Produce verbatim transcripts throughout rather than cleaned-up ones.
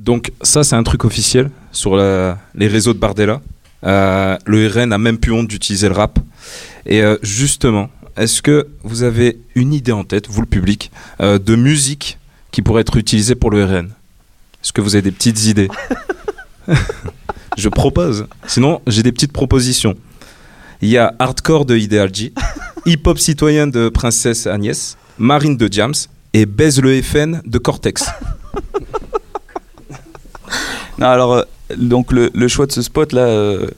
Donc ça, c'est un truc officiel sur la, les réseaux de Bardella. Euh, le R N a même plus honte d'utiliser le rap. Et euh, justement, est-ce que vous avez une idée en tête, vous le public, euh, de musique qui pourrait être utilisée pour le R N? Est-ce que vous avez des petites idées? Je propose. Sinon, j'ai des petites propositions. Il y a Hardcore de Ideal G, Hip Hop Citoyen de Princesse Agnès, Marine de Diams et Baise le F N de Cortex. Non, alors, euh, donc le, le choix de ce spot là, euh,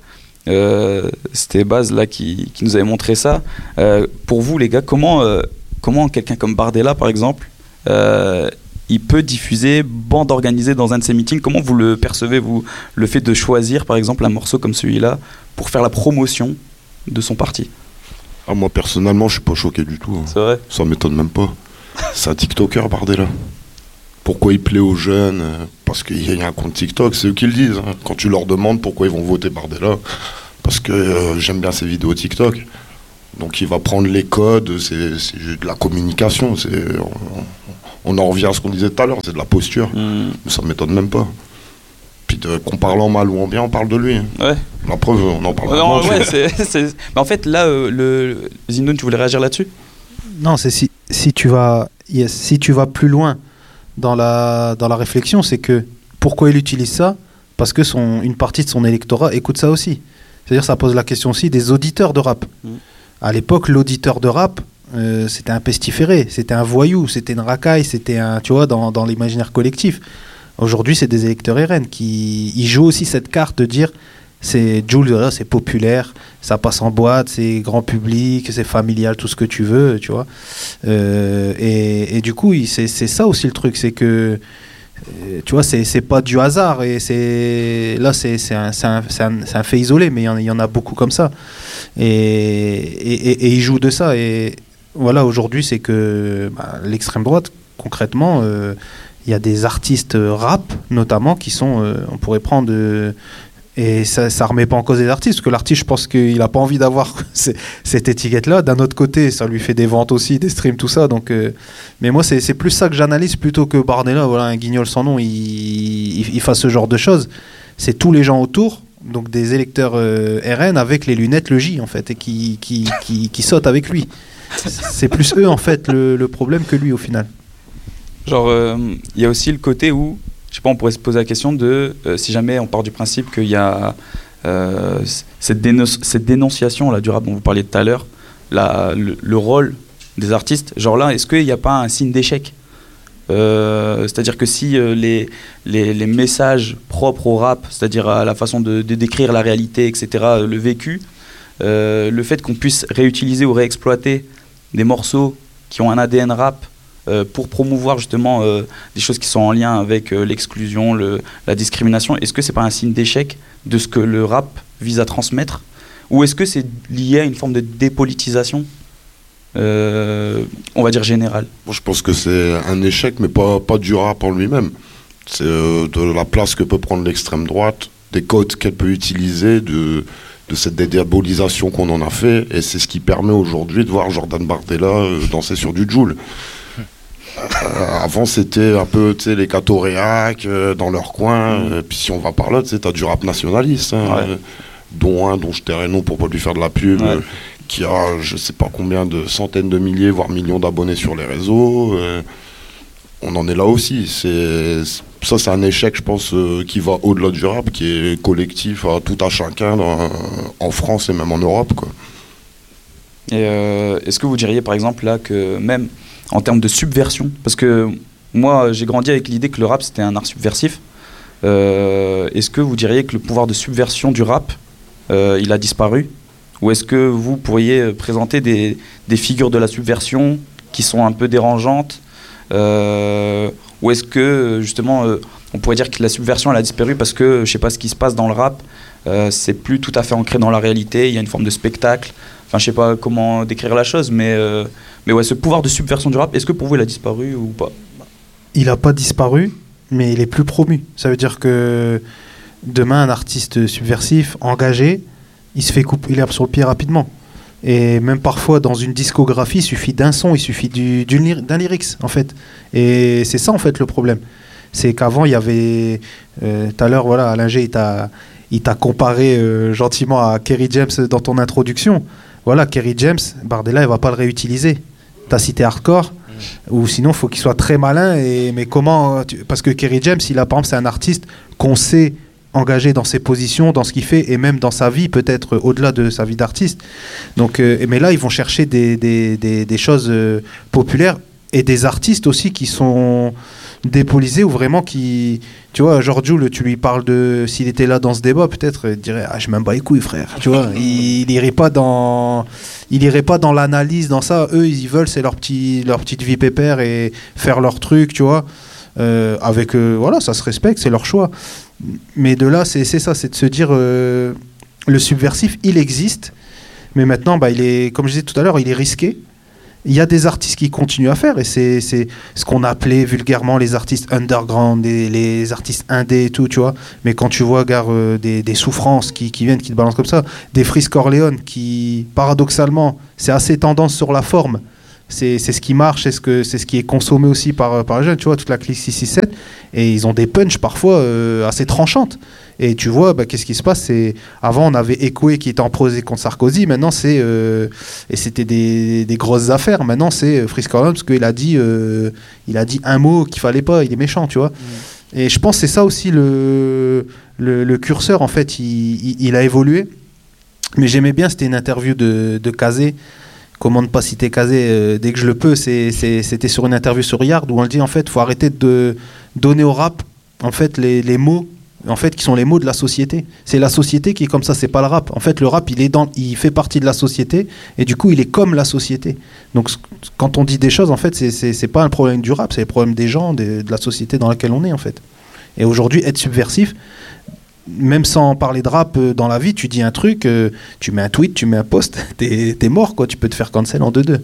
euh, c'était Baz là qui, qui nous avait montré ça. Euh, pour vous, les gars, comment, euh, comment quelqu'un comme Bardella, par exemple, euh, il peut diffuser bande organisée dans un de ses meetings? Comment vous le percevez, vous, le fait de choisir, par exemple, un morceau comme celui-là pour faire la promotion de son parti? Ah, moi, personnellement, je suis pas choqué du tout. Hein. C'est vrai? Ça m'étonne même pas. C'est un TikToker, Bardella. Pourquoi il plaît aux jeunes? Parce qu'il y a un compte TikTok, c'est eux qui le disent. Hein. Quand tu leur demandes pourquoi ils vont voter Bardella, parce que euh, j'aime bien ses vidéos TikTok. Donc il va prendre les codes, c'est, c'est de la communication. C'est, on, on en revient à ce qu'on disait tout à l'heure, c'est de la posture. Mmh. Mais ça ne m'étonne même pas. Puis de, qu'on parle en mal ou en bien, on parle de lui. Ouais. La preuve, on en parle. Non, ouais, c'est, c'est... Mais en fait, là, euh, le... Zindoun, tu voulais réagir là-dessus? Non, c'est si, si, tu vas, yes, si tu vas plus loin dans la, dans la réflexion, c'est que pourquoi il utilise ça? Parce que son, une partie de son électorat écoute ça aussi. C'est-à-dire ça pose la question aussi des auditeurs de rap. Mmh. À l'époque, l'auditeur de rap, euh, c'était un pestiféré, c'était un voyou, c'était une racaille, c'était un, tu vois, dans, dans l'imaginaire collectif. Aujourd'hui, c'est des électeurs R N qui ils jouent aussi cette carte de dire c'est Jul, c'est populaire, ça passe en boîte, c'est grand public, c'est familial, tout ce que tu veux, tu vois. Euh, et, et du coup, c'est, c'est ça aussi le truc, c'est que tu vois, c'est, c'est pas du hasard. Et c'est, là, c'est, c'est, un, c'est, un, c'est, un, c'est un fait isolé, mais il y, en, il y en a beaucoup comme ça. Et, et, et, et ils jouent de ça. Et voilà, aujourd'hui, c'est que bah, l'extrême droite, concrètement, il euh, y a des artistes rap, notamment, qui sont, euh, on pourrait prendre... Euh, et ça ne remet pas en cause les artistes, parce que l'artiste, je pense qu'il n'a pas envie d'avoir cette étiquette-là. D'un autre côté, ça lui fait des ventes aussi, des streams, tout ça. Donc, euh, mais moi, c'est, c'est plus ça que j'analyse plutôt que Bardella, voilà, un guignol sans nom, il, il, il fasse ce genre de choses. C'est tous les gens autour, donc des électeurs euh, R N avec les lunettes, le J, en fait, et qui, qui, qui, qui sautent avec lui. C'est plus eux, en fait, le, le problème que lui, au final. Genre, il euh, y a aussi le côté où... Je sais pas, on pourrait se poser la question de euh, si jamais on part du principe qu'il y a euh, cette, déno- cette dénonciation là, du rap dont vous parliez tout à l'heure, la, le, le rôle des artistes, genre là, est-ce qu'il n'y a pas un signe d'échec? euh, C'est-à-dire que si euh, les, les, les messages propres au rap, c'est-à-dire à la façon de, de décrire la réalité, et cetera, le vécu, euh, le fait qu'on puisse réutiliser ou réexploiter des morceaux qui ont un A D N rap, Euh, pour promouvoir justement euh, des choses qui sont en lien avec euh, l'exclusion, le, la discrimination, est-ce que c'est pas un signe d'échec de ce que le rap vise à transmettre? Ou est-ce que c'est lié à une forme de dépolitisation, euh, on va dire générale? Moi, je pense que c'est un échec, mais pas, pas du rap en lui-même. C'est euh, de la place que peut prendre l'extrême droite, des codes qu'elle peut utiliser, de, de cette dédiabolisation qu'on en a fait, et c'est ce qui permet aujourd'hui de voir Jordan Bardella euh, danser sur du Jul. Euh, avant c'était un peu les catoréacs euh, dans leur coin, mmh. euh, puis si on va par là, tu as du rap nationaliste, hein, ouais. euh, dont un dont je tairai non pour pas lui faire de la pub, ouais. euh, qui a je sais pas combien de centaines de milliers voire millions d'abonnés sur les réseaux. Euh, on en est là aussi. C'est, ça c'est un échec, je pense, euh, qui va au-delà du rap, qui est collectif à tout à chacun dans, en France et même en Europe, quoi. Et euh, est-ce que vous diriez par exemple là que même en termes de subversion, parce que moi j'ai grandi avec l'idée que le rap c'était un art subversif, euh, est-ce que vous diriez que le pouvoir de subversion du rap euh, il a disparu, ou est-ce que vous pourriez présenter des, des figures de la subversion qui sont un peu dérangeantes, euh, ou est-ce que justement euh, on pourrait dire que la subversion elle a disparu parce que je sais pas ce qui se passe dans le rap, euh, c'est plus tout à fait ancré dans la réalité, il y a une forme de spectacle, enfin je sais pas comment décrire la chose, mais euh, Mais ouais, ce pouvoir de subversion du rap, est-ce que pour vous il a disparu ou pas? Il n'a pas disparu, mais il est plus promu. Ça veut dire que demain, un artiste subversif, engagé, il se fait couper l'herbe sur le pied rapidement. Et même parfois, dans une discographie, il suffit d'un son, il suffit du, d'une, d'un lyrics, en fait. Et c'est ça, en fait, le problème. C'est qu'avant, il y avait... euh, Tout à l'heure, voilà, Alain G, il t'a, il t'a comparé euh, gentiment à Kerry James dans ton introduction. Voilà, Kerry James, Bardella, il va pas le réutiliser. T'as cité Hardcore, mmh. ou sinon, il faut qu'il soit très malin. Et, mais comment... tu- Parce que Kerry James, il a, par exemple, c'est un artiste qu'on sait engagé dans ses positions, dans ce qu'il fait, et même dans sa vie, peut-être euh, au-delà de sa vie d'artiste. Donc, euh, mais là, ils vont chercher des, des, des, des choses euh, populaires et des artistes aussi qui sont dépolisés ou vraiment qui... Tu vois, George Joule, tu lui parles de... S'il était là dans ce débat, peut-être, il dirait « Ah, je m'aime pas les couilles, frère. » Tu vois, il, il irait pas dans... Il irait pas dans l'analyse, dans ça. Eux, ils veulent, c'est leur, petit, leur petite vie pépère et faire leur truc, tu vois. Euh, avec... Euh, voilà, ça se respecte, c'est leur choix. Mais de là, c'est, c'est ça, c'est de se dire euh, le subversif, il existe, mais maintenant, bah, il est, comme je disais tout à l'heure, il est risqué. Il y a des artistes qui continuent à faire, et c'est, c'est ce qu'on appelait vulgairement les artistes underground, les, les artistes indés et tout, tu vois. Mais quand tu vois, gare, euh, des, des souffrances qui, qui viennent, qui te balancent comme ça, des Freeze Corleone qui, paradoxalement, c'est assez tendance sur la forme. C'est, c'est ce qui marche, c'est ce, que, c'est ce qui est consommé aussi par, par les jeunes, tu vois, toute la clique six six sept. Et ils ont des punchs parfois euh, assez tranchantes. Et tu vois, bah, qu'est-ce qui se passe, c'est... Avant, on avait Ekoué qui était en procès contre Sarkozy. Maintenant, c'est... Euh... Et c'était des, des grosses affaires. Maintenant, c'est Freeze Corleone parce qu'il a dit, euh... il a dit un mot qu'il fallait pas. Il est méchant, tu vois. Mmh. Et je pense que c'est ça aussi le, le, le curseur, en fait. Il, il, il a évolué. Mais j'aimais bien, c'était une interview de, de Kazé. Comment ne pas citer Kazé euh, dès que je le peux, c'est, c'est, c'était sur une interview sur Yard où on le dit en fait, il faut arrêter de donner au rap en fait les, les mots en fait qui sont les mots de la société. C'est la société qui est comme ça, c'est pas le rap. En fait, le rap il est dans, il fait partie de la société et du coup il est comme la société. Donc quand on dit des choses en fait, c'est c'est, c'est pas un problème du rap, c'est le problème des gens, de, de la société dans laquelle on est en fait. Et aujourd'hui, être subversif, même sans parler de rap euh, dans la vie, tu dis un truc, euh, tu mets un tweet, tu mets un post, t'es, t'es mort quoi, tu peux te faire cancel en deux deux.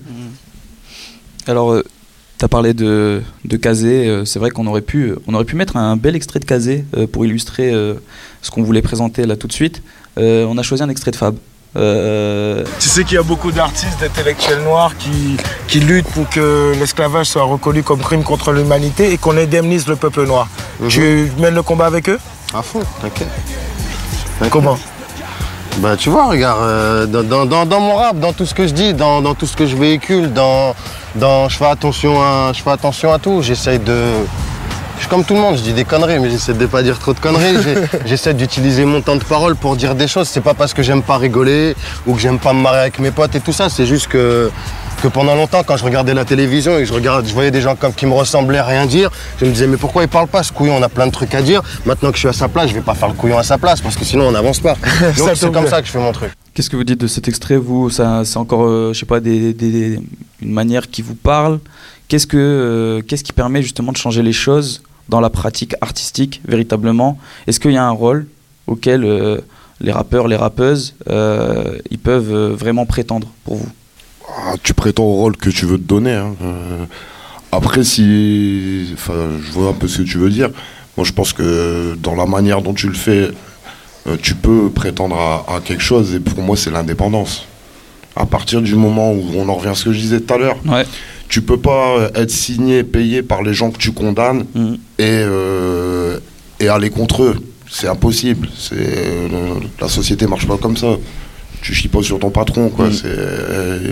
Alors, euh, t'as parlé de, de Kazé, euh, c'est vrai qu'on aurait pu, on aurait pu mettre un bel extrait de Kazé euh, pour illustrer euh, ce qu'on voulait présenter là tout de suite. Euh, on a choisi un extrait de Fab. Euh... Tu sais qu'il y a beaucoup d'artistes, d'intellectuels noirs qui, qui luttent pour que l'esclavage soit reconnu comme crime contre l'humanité et qu'on indemnise le peuple noir. Mmh. Tu mènes le combat avec eux ? À fond, t'inquiète. t'inquiète. Comment ? Bah tu vois, regarde, euh, dans, dans, dans, dans mon rap, dans tout ce que je dis, dans, dans tout ce que je véhicule, dans, dans, je fais attention à, je fais attention à tout. J'essaye de... Je suis comme tout le monde, je dis des conneries, mais j'essaie de ne pas dire trop de conneries. J'essaie d'utiliser mon temps de parole pour dire des choses. C'est pas parce que j'aime pas rigoler ou que j'aime pas me marrer avec mes potes et tout ça. C'est juste que, que pendant longtemps, quand je regardais la télévision et que je, regarde, je voyais des gens comme, qui me ressemblaient rien dire, je me disais mais pourquoi il parle pas ce couillon, on a plein de trucs à dire. Maintenant que je suis à sa place, je vais pas faire le couillon à sa place parce que sinon on n'avance pas. Donc c'est comme ça que je fais mon truc. Qu'est-ce que vous dites de cet extrait, vous ? Ça, c'est encore, euh, je sais pas, des, des, une manière qui vous parle. Qu'est-ce, que, euh, qu'est-ce qui permet justement de changer les choses dans la pratique artistique, véritablement ? Est-ce qu'il y a un rôle auquel euh, les rappeurs, les rappeuses, euh, ils peuvent euh, vraiment prétendre pour vous ? Ah, tu prétends au rôle que tu veux te donner. Hein. Euh, après, si... Enfin, je vois un peu ce que tu veux dire. Moi, je pense que dans la manière dont tu le fais, euh, tu peux prétendre à, à quelque chose. Et pour moi, c'est l'indépendance. À partir du moment où on en revient à ce que je disais tout à l'heure, ouais. Tu peux pas être signé, payé par les gens que tu condamnes mmh. et, euh, et aller contre eux. C'est impossible. C'est, euh, la société marche pas comme ça. Tu chies pas sur ton patron, quoi. Mmh. C'est, euh...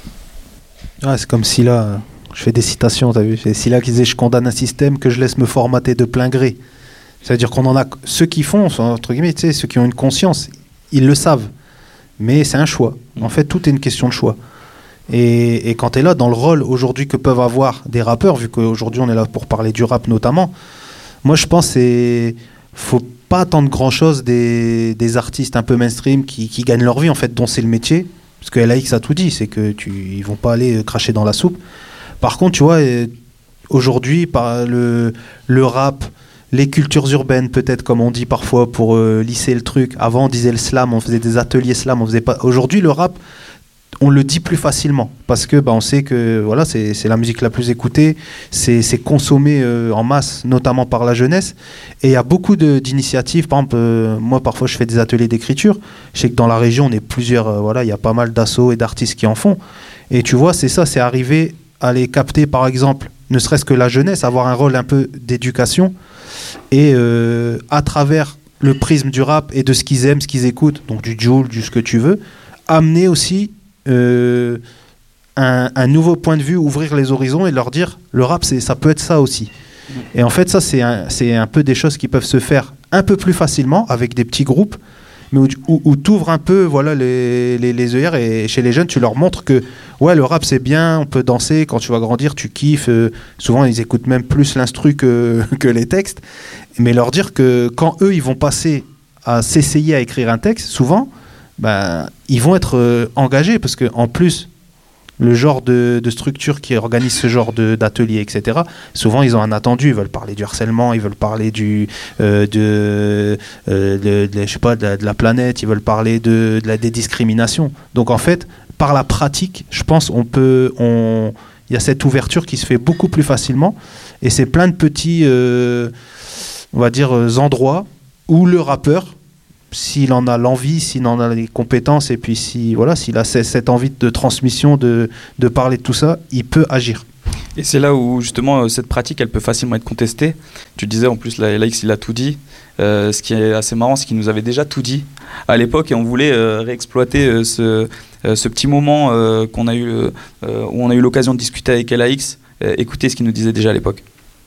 ouais, c'est comme si là, je fais des citations, t'as vu ? C'est si là qui disait je condamne un système que je laisse me formater de plein gré. C'est-à-dire qu'on en a ceux qui font, entre guillemets, tu sais, ceux qui ont une conscience, ils le savent. Mais c'est un choix. En fait, tout est une question de choix. Et, et quand tu es là, dans le rôle aujourd'hui que peuvent avoir des rappeurs, vu qu'aujourd'hui on est là pour parler du rap notamment, moi je pense qu'il ne faut pas attendre grand-chose des, des artistes un peu mainstream qui, qui gagnent leur vie, en fait, dont c'est le métier. Parce que L A X a tout dit, c'est qu'ils ne vont pas aller cracher dans la soupe. Par contre, tu vois, aujourd'hui, par le, le rap, les cultures urbaines, peut-être, comme on dit parfois, pour euh, lisser le truc. Avant, on disait le slam, on faisait des ateliers slam, on faisait pas... Aujourd'hui, le rap... on le dit plus facilement parce que bah, on sait que voilà, c'est, c'est la musique la plus écoutée, c'est, c'est consommé euh, en masse, notamment par la jeunesse. Et il y a beaucoup de, d'initiatives. Par exemple, euh, moi, parfois, je fais des ateliers d'écriture. Je sais que dans la région, on est plusieurs. Euh, voilà, il y a pas mal d'assauts et d'artistes qui en font. Et tu vois, c'est ça, c'est arriver à les capter, par exemple, ne serait-ce que la jeunesse, avoir un rôle un peu d'éducation et euh, à travers le prisme du rap et de ce qu'ils aiment, ce qu'ils écoutent, donc du Jul, du ce que tu veux, amener aussi euh, un, un nouveau point de vue, ouvrir les horizons et leur dire le rap, c'est, ça peut être ça aussi. Et en fait, ça, c'est un, c'est un peu des choses qui peuvent se faire un peu plus facilement avec des petits groupes, mais où, où, où tu ouvres un peu voilà, les, les, les œillères et chez les jeunes, tu leur montres que ouais, le rap, c'est bien, on peut danser, quand tu vas grandir, tu kiffes. Euh, souvent, ils écoutent même plus l'instru que, que les textes. Mais leur dire que quand eux, ils vont passer à s'essayer à écrire un texte, souvent, ben, ils vont être euh, engagés parce qu'en plus, le genre de, de structure qui organise ce genre de, d'atelier, et cetera, souvent, ils ont un attendu. Ils veulent parler du harcèlement, ils veulent parler du, euh, de, euh, de, de, je sais pas, de, la, de la planète, ils veulent parler de, de la, des discriminations. Donc, en fait, par la pratique, je pense, on peut... On, il y a cette ouverture qui se fait beaucoup plus facilement. Et c'est plein de petits... Euh, on va dire, euh, endroits où le rappeur, s'il en a l'envie, s'il en a les compétences, et puis si, voilà, s'il a c- cette envie de transmission, de, de parler de tout ça, il peut agir. Et c'est là où justement cette pratique elle peut facilement être contestée. Tu disais en plus, L A X il a tout dit. Euh, ce qui est assez marrant, c'est qu'il nous avait déjà tout dit à l'époque et on voulait euh, réexploiter euh, ce, euh, ce petit moment euh, qu'on a eu, euh, où on a eu l'occasion de discuter avec L A X. Euh, écoutez ce qu'il nous disait déjà à l'époque.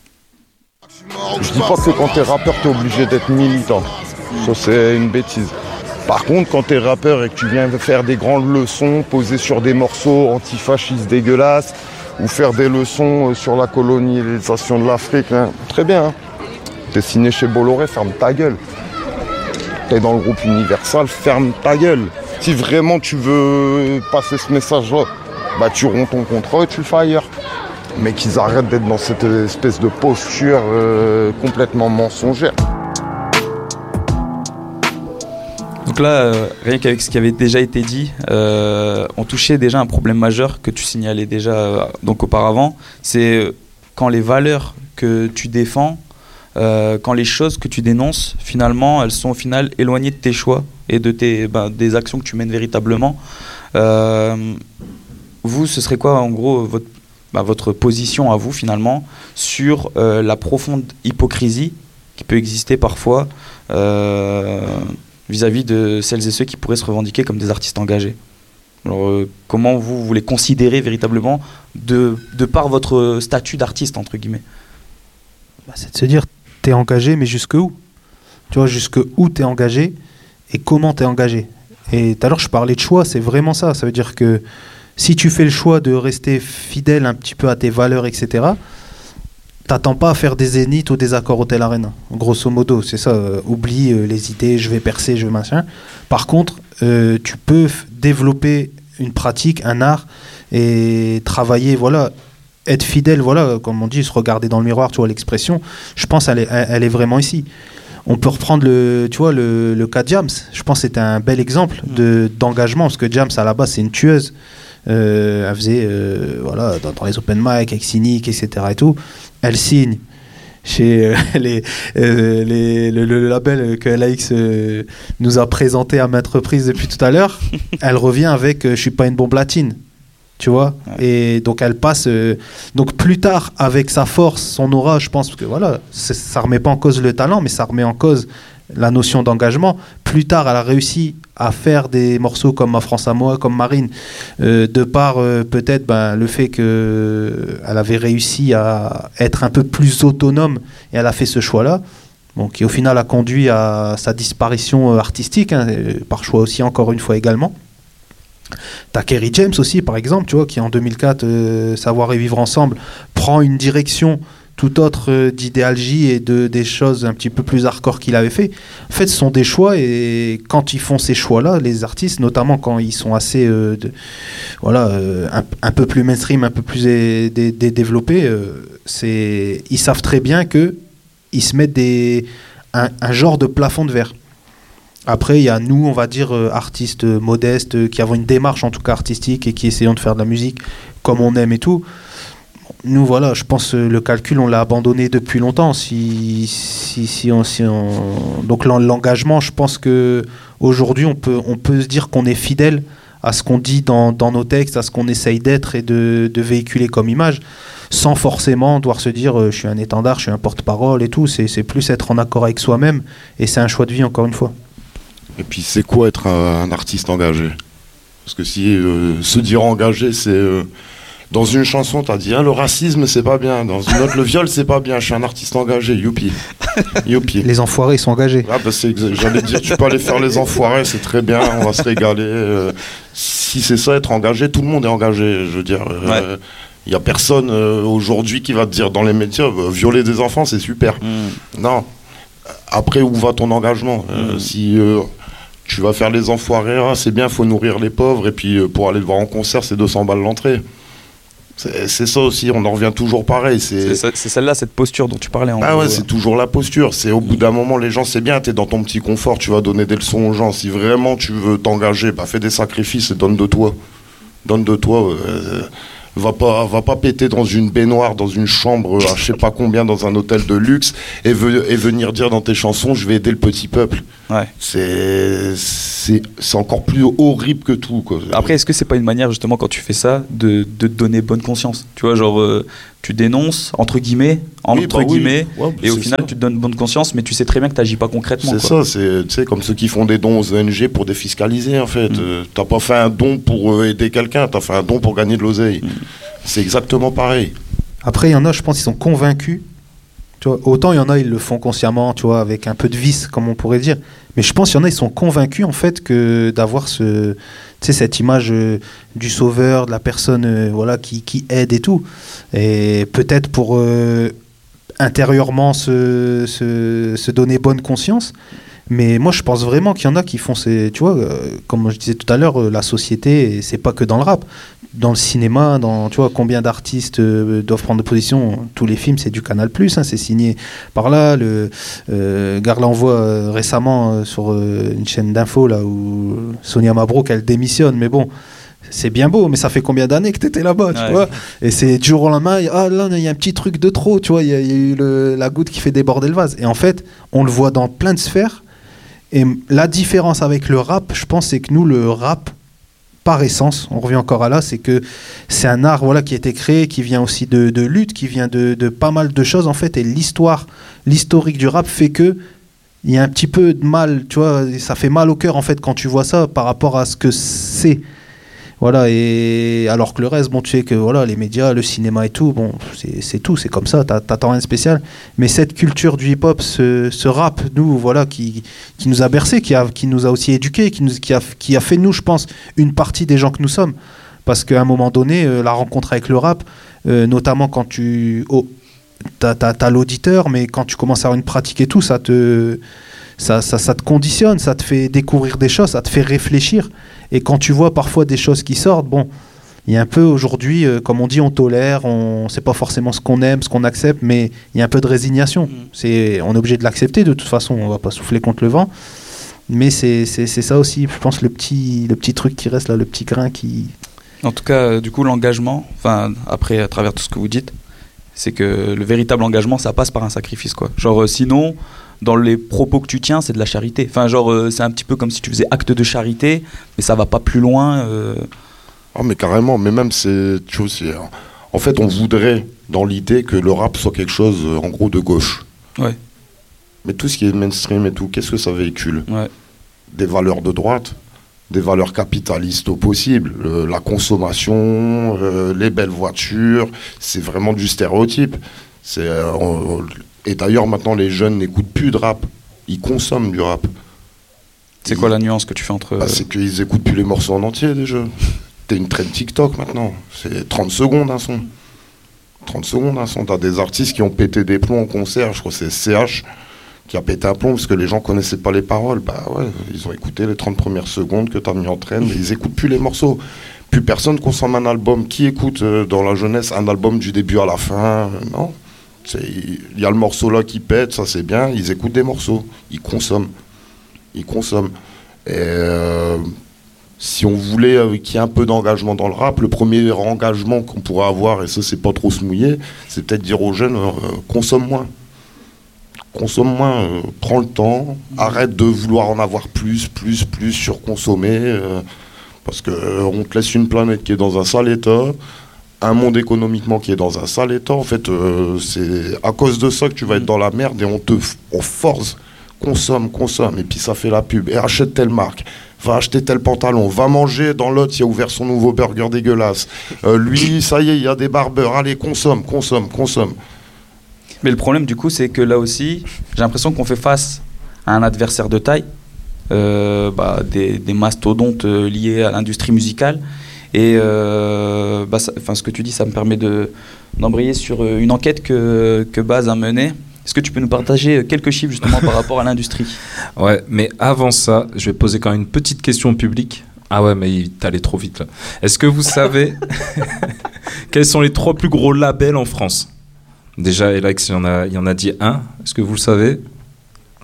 Je dis pas que quand t'es rappeur, t'es obligé d'être militant. Ça, c'est une bêtise. Par contre, quand t'es rappeur et que tu viens faire des grandes leçons, poser sur des morceaux antifascistes dégueulasses, ou faire des leçons sur la colonisation de l'Afrique, hein, très bien. Hein. T'es signé chez Bolloré, ferme ta gueule. T'es dans le groupe Universal, ferme ta gueule. Si vraiment tu veux passer ce message-là, bah tu romps ton contrat et tu le fais ailleurs. Mais qu'ils arrêtent d'être dans cette espèce de posture euh, complètement mensongère. Donc là, euh, rien qu'avec ce qui avait déjà été dit, euh, on touchait déjà un problème majeur que tu signalais déjà euh, donc auparavant. C'est euh, quand les valeurs que tu défends, euh, quand les choses que tu dénonces, finalement, elles sont au final éloignées de tes choix et de tes, ben, des actions que tu mènes véritablement. Euh, vous, ce serait quoi en gros votre Bah, votre position à vous finalement sur euh, la profonde hypocrisie qui peut exister parfois euh, vis-à-vis de celles et ceux qui pourraient se revendiquer comme des artistes engagés. Alors, euh, comment vous, vous les considérez véritablement de, de par votre statut d'artiste entre guillemets? Bah, c'est de se dire t'es engagé mais jusque où? Tu vois, jusque où t'es engagé et comment t'es engagé. Et tout à l'heure je parlais de choix, c'est vraiment ça. Ça veut dire que si tu fais le choix de rester fidèle un petit peu à tes valeurs, et cetera, t'attends pas à faire des zéniths ou des accords Hotel Arena. Grosso modo, c'est ça. Euh, oublie euh, les idées, je vais percer, je vais machin. Par contre, euh, tu peux f- développer une pratique, un art, et travailler, voilà, être fidèle, voilà, comme on dit, se regarder dans le miroir, tu vois, l'expression. Je pense qu'elle est, elle est vraiment ici. On peut reprendre le, tu vois, le, le cas de Jams. Je pense que c'était un bel exemple de, d'engagement, parce que Jams, à la base, c'est une tueuse. Euh, elle faisait euh, voilà, dans, dans les open mic avec Cynic, et cetera et tout. Elle signe chez euh, les, euh, les, le, le label que L A X euh, nous a présenté à maintes reprises depuis tout à l'heure. Elle revient avec euh, je suis pas une bombe latine, tu vois. Ouais. Et donc elle passe euh, donc plus tard avec sa force, son aura, je pense que voilà, ça remet pas en cause le talent, mais ça remet en cause la notion d'engagement. Plus tard, elle a réussi à faire des morceaux comme Ma France à moi, comme Marine, euh, de par euh, peut-être ben, le fait qu'elle avait réussi à être un peu plus autonome et elle a fait ce choix-là, bon, qui au final a conduit à sa disparition euh, artistique, hein, par choix aussi encore une fois également. T'as Kerry James aussi, par exemple, tu vois, qui en deux mille quatre, euh, Savoir et vivre ensemble, prend une direction tout autre euh, d'idéalgie et de, des choses un petit peu plus hardcore qu'il avait fait. En fait, ce sont des choix, et quand ils font ces choix-là, les artistes, notamment quand ils sont assez euh, de, voilà, euh, un, un peu plus mainstream, un peu plus dé, dé, dé, développés, euh, c'est, ils savent très bien qu'ils se mettent des, un, un genre de plafond de verre. Après, il y a nous, on va dire, euh, artistes modestes, euh, qui avons une démarche en tout cas artistique et qui essayons de faire de la musique comme on aime et tout. Nous, voilà, je pense que le calcul, on l'a abandonné depuis longtemps. Si, si, si on, si on... Donc l'engagement, je pense qu'aujourd'hui, on peut, on peut se dire qu'on est fidèle à ce qu'on dit dans, dans nos textes, à ce qu'on essaye d'être et de, de véhiculer comme image, sans forcément devoir se dire euh, je suis un étendard, je suis un porte-parole et tout. C'est, c'est plus être en accord avec soi-même, et c'est un choix de vie, encore une fois. Et puis c'est quoi être un, un artiste engagé? Parce que si euh, se dire engagé, c'est... Euh, dans une chanson, t'as dit ah, le racisme, c'est pas bien. Dans une autre, le viol, c'est pas bien. Je suis un artiste engagé, youpi. Youpi. Les enfoirés, ils sont engagés. Ah, bah, c'est exa- J'allais dire, tu peux aller faire les enfoirés, c'est très bien, on va se régaler. Euh, si c'est ça, être engagé, tout le monde est engagé. Je veux dire, il euh, n'y a personne euh, aujourd'hui qui va te dire dans les médias, euh, violer des enfants, c'est super. Mm. Non. Après, où va ton engagement? euh, mm. Si... Euh, tu vas faire les enfoirés, ah, c'est bien, il faut nourrir les pauvres, et puis euh, pour aller le voir en concert, c'est deux cents balles l'entrée. C'est, c'est ça aussi, on en revient toujours pareil. C'est, c'est, c'est celle-là, cette posture dont tu parlais. En ah gros, ouais, ouais, c'est toujours la posture. C'est au bout d'un moment, les gens, c'est bien, t'es dans ton petit confort, tu vas donner des leçons aux gens. Si vraiment tu veux t'engager, bah fais des sacrifices et donne de toi. Donne de toi. Euh, va pas, va pas péter dans une baignoire, dans une chambre, à je sais pas combien, dans un hôtel de luxe, et, ve- et venir dire dans tes chansons, je vais aider le petit peuple. Ouais. C'est, c'est, c'est encore plus horrible que tout, quoi. Après, est-ce que c'est pas une manière, justement, quand tu fais ça, de, de te donner bonne conscience? Tu vois, genre, euh, tu dénonces, entre guillemets, entre oui, bah guillemets, oui. Ouais, bah et au c'est final, ça. tu te donnes bonne conscience, mais tu sais très bien que tu n'agis pas concrètement. C'est quoi. ça, c'est tu sais, comme ceux qui font des dons aux O N G pour défiscaliser, en fait. Mm. Euh, t'as pas fait un don pour euh, aider quelqu'un, t'as fait un don pour gagner de l'oseille. Mm. C'est exactement pareil. Après, il y en a, je pense, ils sont convaincus. Tu vois, autant il y en a, ils le font consciemment, tu vois, avec un peu de vice, comme on pourrait dire. Mais je pense qu'il y en a, ils sont convaincus, en fait, que d'avoir ce, tu sais, cette image euh, du sauveur, de la personne euh, voilà, qui, qui aide et tout. Et peut-être pour euh, intérieurement se, se, se donner bonne conscience. Mais moi, je pense vraiment qu'il y en a qui font ces... Tu vois, euh, comme je disais tout à l'heure, euh, la société, et c'est pas que dans le rap. Dans le cinéma, dans, tu vois, combien d'artistes euh, doivent prendre position. Tous les films, c'est du Canal+, hein, c'est signé par là. Le, euh, Gare l'envoie euh, récemment euh, sur euh, une chaîne d'info, là, où Sonia Mabrouk, elle démissionne. Mais bon, c'est bien beau, mais ça fait combien d'années que tu étais là-bas, tu ouais. vois? Et c'est du jour au lendemain, ah là, il y a un petit truc de trop, tu vois, il y, y a eu le, la goutte qui fait déborder le vase. Et en fait, on le voit dans plein de sphères. Et la différence avec le rap, je pense, c'est que nous, le rap, par essence, on revient encore à là, c'est que c'est un art voilà, qui a été créé, qui vient aussi de, de lutte, qui vient de, de pas mal de choses, en fait. Et l'histoire, l'historique du rap fait que il y a un petit peu de mal, tu vois, ça fait mal au cœur, en fait, quand tu vois ça par rapport à ce que c'est. Voilà, et alors que le reste, bon, tu sais que voilà, les médias, le cinéma et tout, bon, c'est, c'est tout, c'est comme ça, t'a, t'attends rien de spécial. Mais cette culture du hip-hop, ce, ce rap, nous, voilà, qui, qui nous a bercé, qui, a, qui nous a aussi éduqués, qui, nous, qui, a, qui a fait de nous, je pense, une partie des gens que nous sommes. Parce qu'à un moment donné, euh, la rencontre avec le rap, euh, notamment quand tu... Oh, t'as, t'as, t'as l'auditeur, mais quand tu commences à avoir une pratique et tout, ça te... Ça, ça, ça te conditionne, ça te fait découvrir des choses, ça te fait réfléchir. Et quand tu vois parfois des choses qui sortent, bon, il y a un peu aujourd'hui, euh, comme on dit, on tolère, on sait pas forcément ce qu'on aime, ce qu'on accepte, mais il y a un peu de résignation. Mmh. C'est, on est obligé de l'accepter de toute façon, on va pas souffler contre le vent. Mais c'est, c'est, c'est ça aussi, je pense, le petit, le petit truc qui reste là, le petit grain qui... En tout cas, euh, du coup, l'engagement, enfin, après, à travers tout ce que vous dites, c'est que le véritable engagement, ça passe par un sacrifice, quoi. Genre, euh, sinon... dans les propos que tu tiens, c'est de la charité. Enfin, genre, euh, c'est un petit peu comme si tu faisais acte de charité, mais ça va pas plus loin. Euh... Ah, mais carrément, mais même, c'est, tu vois, c'est, en fait, on voudrait, dans l'idée, que le rap soit quelque chose, en gros, de gauche. Ouais. Mais tout ce qui est mainstream et tout, qu'est-ce que ça véhicule? Ouais. Des valeurs de droite, des valeurs capitalistes au possible, euh, la consommation, euh, les belles voitures, c'est vraiment du stéréotype. C'est... Euh, on, Et d'ailleurs, maintenant, les jeunes n'écoutent plus de rap. Ils consomment du rap. C'est ils... quoi la nuance que tu fais entre... Bah, c'est qu'ils écoutent plus les morceaux en entier, déjà. T'es une trend TikTok, maintenant. C'est trente secondes, un son. trente secondes, un son. T'as des artistes qui ont pété des plombs en concert. Je crois que c'est C H qui a pété un plomb parce que les gens connaissaient pas les paroles. Bah ouais, ils ont écouté les trente premières secondes que t'as mis en traîne, mais ils écoutent plus les morceaux. Plus personne consomme un album. Qui écoute, euh, dans la jeunesse, un album du début à la fin? euh, Non. Il y a le morceau là qui pète, ça c'est bien, ils écoutent des morceaux, ils consomment. Ils consomment. Et euh, si on voulait euh, qu'il y ait un peu d'engagement dans le rap, le premier engagement qu'on pourrait avoir, et ça c'est pas trop se mouiller, c'est peut-être dire aux jeunes, euh, consomme moins. Consomme moins, euh, prends le temps, arrête de vouloir en avoir plus, plus, plus, surconsommer. Euh, Parce qu'on euh, te laisse une planète qui est dans un sale état, un monde économiquement qui est dans un sale état. En fait, euh, c'est à cause de ça que tu vas être dans la merde et on te on force, consomme, consomme, et puis ça fait la pub. Et achète telle marque, va acheter tel pantalon, va manger dans l'autre, il a ouvert son nouveau burger dégueulasse. Euh, lui, ça y est, il y a des barbeurs, allez, consomme, consomme, consomme. Mais le problème, du coup, c'est que là aussi, j'ai l'impression qu'on fait face à un adversaire de taille, euh, bah, des, des mastodontes euh, liés à l'industrie musicale. Et euh, bah, ça, ce que tu dis, ça me permet de, d'embrayer sur une enquête que, que Baz a menée. Est-ce que tu peux nous partager quelques chiffres justement par rapport à l'industrie ? Ouais, mais avant ça, je vais poser quand même une petite question au public. Ah ouais, mais il- t'allais trop vite là. Est-ce que vous savez quels sont les trois plus gros labels en France ? Déjà, Alex, il y en a, il y en a dit un. Est-ce que vous le savez ? Un ?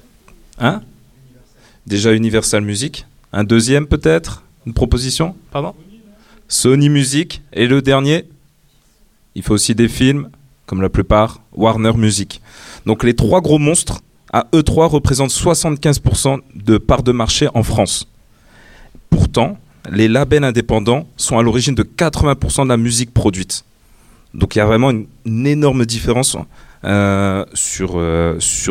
Déjà Universal Music. Un deuxième peut-être ? Une proposition ? Pardon ? Sony Music. Et le dernier ? Il faut aussi des films, comme la plupart, Warner Music. Donc les trois gros monstres, à eux trois, représentent soixante-quinze pour cent de part de marché en France. Pourtant, les labels indépendants sont à l'origine de quatre-vingts pour cent de la musique produite. Donc il y a vraiment une, une énorme différence euh, sur, euh, sur